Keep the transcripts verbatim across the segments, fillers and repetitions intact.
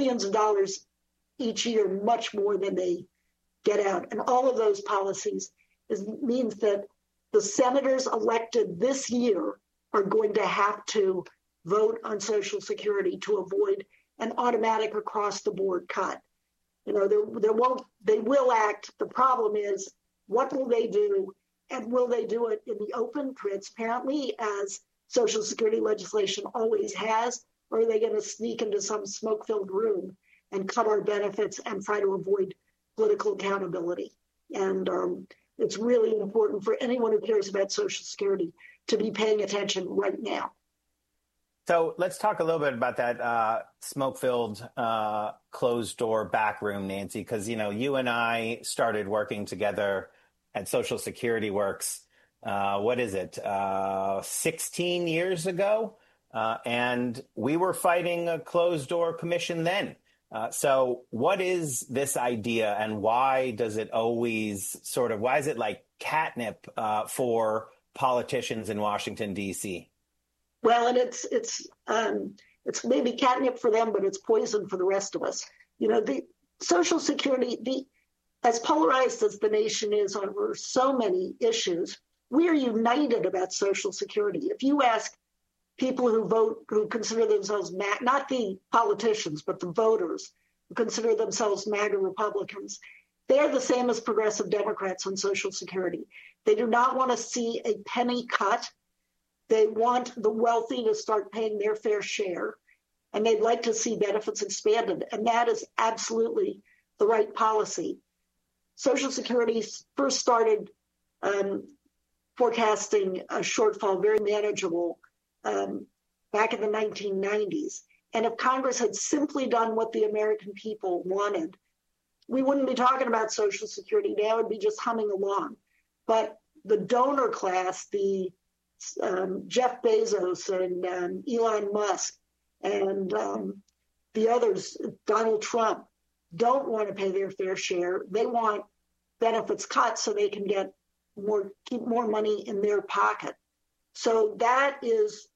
billions of dollars each year, much more than they get out. And all of those policies is, means that the senators elected this year are going to have to vote on Social Security to avoid an automatic across-the-board cut. You know, there, there won't, they will act. The problem is, what will they do? And will they do it in the open, transparently, as Social Security legislation always has? Or are they going to sneak into some smoke-filled room and cut our benefits and try to avoid political accountability? And um, it's really important for anyone who cares about Social Security to be paying attention right now. So let's talk a little bit about that uh, smoke-filled, uh, closed-door back room, Nancy, because, you know, you and I started working together at Social Security Works. Uh, what is it? Uh, sixteen years ago. Uh, and we were fighting a closed-door commission then. Uh, so what is this idea, and why does it always sort of, why is it like catnip uh, for politicians in Washington, D C? Well, and it's it's um, it's maybe catnip for them, but it's poison for the rest of us. You know, the Social Security, the as polarized as the nation is over so many issues, we are united about Social Security. If you ask people who vote, who consider themselves, Ma- not the politicians, but the voters who consider themselves MAGA Republicans, they're the same as progressive Democrats on Social Security. They do not want to see a penny cut. They want the wealthy to start paying their fair share, and they'd like to see benefits expanded. And that is absolutely the right policy. Social Security first started um, forecasting a shortfall, very manageable, um, back in the nineteen nineties. And if Congress had simply done what the American people wanted, we wouldn't be talking about Social Security now. It'd be just humming along. But the donor class, the Um, Jeff Bezos and um, Elon Musk and um, the others, Donald Trump, don't want to pay their fair share. They want benefits cut so they can get more, keep more money in their pocket. So that is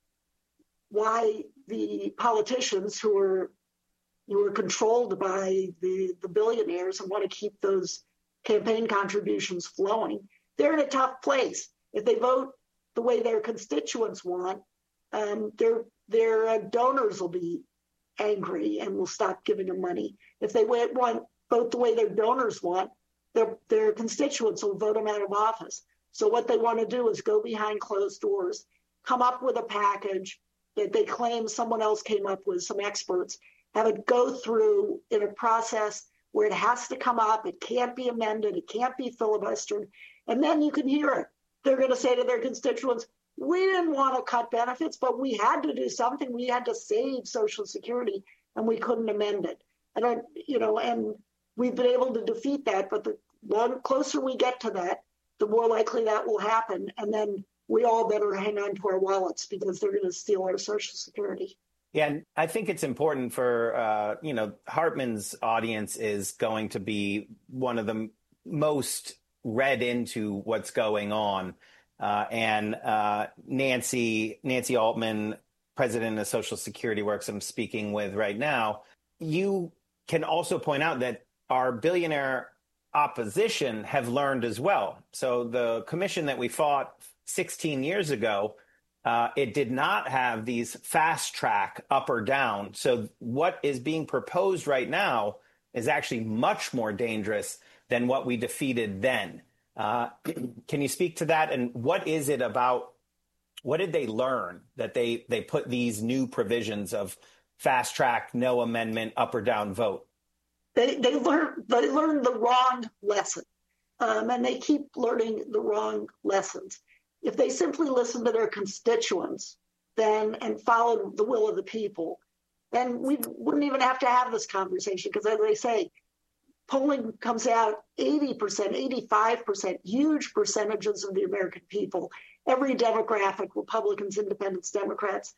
why the politicians who are who are controlled by the, the billionaires and want to keep those campaign contributions flowing, they're in a tough place. If they vote the way their constituents want, um, their their uh, donors will be angry and will stop giving them money. If they want vote the way their donors want, their their constituents will vote them out of office. So what they want to do is go behind closed doors, come up with a package that they claim someone else came up with, some experts, have it go through in a process where it has to come up, it can't be amended, it can't be filibustered, and then you can hear it. They're going to say to their constituents, we didn't want to cut benefits, but we had to do something. We had to save Social Security, and we couldn't amend it. And, I, you know, and we've been able to defeat that, but the closer we get to that, the more likely that will happen. And then we all better hang on to our wallets because they're going to steal our Social Security. Yeah, and I think it's important for, uh, you know, Hartmann's audience is going to be one of the most read into what's going on. Uh, and uh, Nancy, Nancy Altman, president of Social Security Works, I'm speaking with right now, you can also point out that our billionaire opposition have learned as well. So the commission that we fought sixteen years ago, uh, it did not have these fast track up or down. So what is being proposed right now is actually much more dangerous than what we defeated then. Uh, can you speak to that? And what is it about, what did they learn that they, they put these new provisions of fast track, no amendment, up or down vote? They they learned they learned the wrong lesson, um, and they keep learning the wrong lessons. If they simply listen to their constituents, then and follow the will of the people, then we wouldn't even have to have this conversation. Because as they say, polling comes out eighty percent, eighty-five percent, huge percentages of the American people, every demographic, Republicans, Independents, Democrats,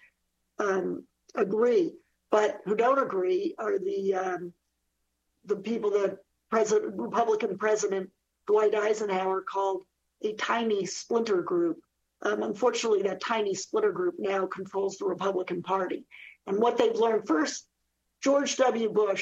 um, agree. But who don't agree are the um, the people that President, Republican President Dwight Eisenhower called a tiny splinter group. Um, unfortunately, that tiny splinter group now controls the Republican Party. And what they've learned first, George W. Bush